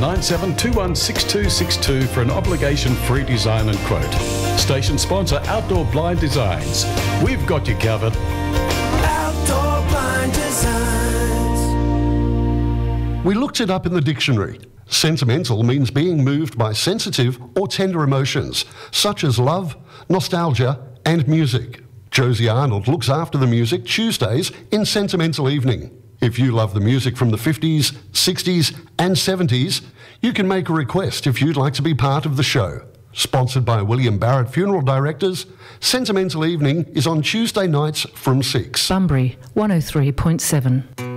97216262 for an obligation-free design and quote. Station sponsor Outdoor Blind Designs. We've got you covered. Outdoor Blind Designs. We looked it up in the dictionary. Sentimental means being moved by sensitive or tender emotions, such as love, nostalgia, and music. Josie Arnold looks after the music Tuesdays in Sentimental Evening. If you love the music from the 50s, 60s, and 70s, you can make a request if you'd like to be part of the show. Sponsored by William Barrett Funeral Directors, Sentimental Evening is on Tuesday nights from 6. Bunbury 103.7.